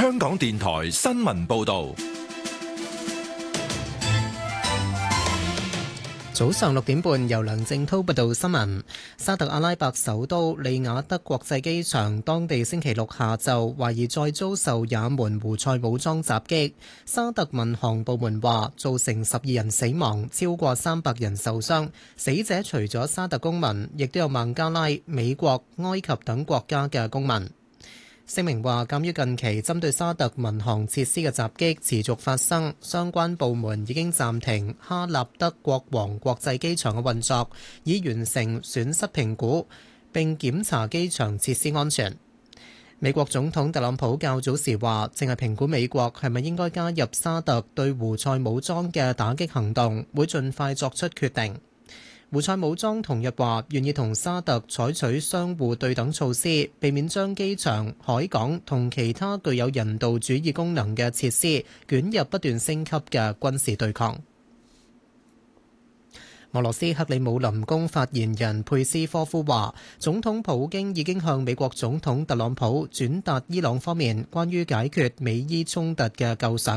香港電台新聞報道。 早上6點半，由梁正滔報道新聞。沙特阿拉伯首都利雅得國際機場，當地星期六下晝懷疑再遭受也門胡塞武裝襲擊。沙特民航部門話，造成12人死亡，超過300人受傷。死者除咗沙特公民，亦都有孟加拉、美國、埃及等國家嘅公民。聲明話，鑑於近期針對沙特民航設施嘅襲擊持續發生，相關部門已經暫停哈納德國王國際機場嘅運作，以完成損失評估並檢查機場設施安全。美國總統特朗普較早時話，正係評估美國係咪應該加入沙特對胡塞武裝嘅打擊行動，會盡快作出決定。胡塞武裝同日話願意同沙特採取相互對等措施，避免將機場、海港同其他具有人道主義功能嘅設施捲入不斷升級嘅軍事對抗。俄羅斯克里姆林宮發言人佩斯科夫話，總統普京已經向美國總統特朗普轉達伊朗方面關於解決美伊衝突嘅構想。